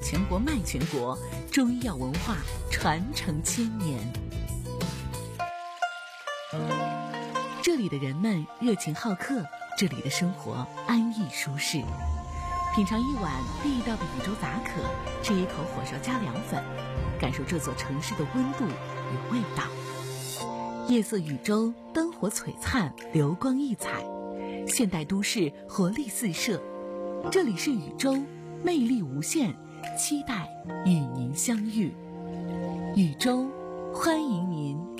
全国卖全国，中医药文化传承千年。这里的人们热情好客，这里的生活安逸舒适。品尝一碗地道的禹州杂可，吃一口火烧加凉粉，感受这座城市的温度与味道。夜色禹州，灯火璀璨，流光溢彩，现代都市活力四射。这里是禹州，魅力无限，期待与您相遇。禹州，欢迎您。